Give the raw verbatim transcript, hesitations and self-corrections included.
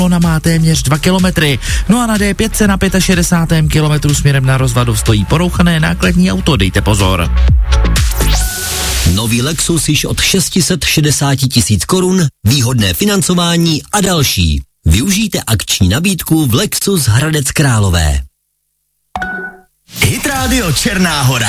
Ona má téměř dva kilometry. No a na D pět se na šedesátém pátém kilometru směrem na Rozvadov stojí porouchané nákladní auto, dejte pozor. Nový Lexus již od šest set šedesát tisíc korun, výhodné financování a další. Využijte akční nabídku v Lexus Hradec Králové. Hit Radio Černá Hora.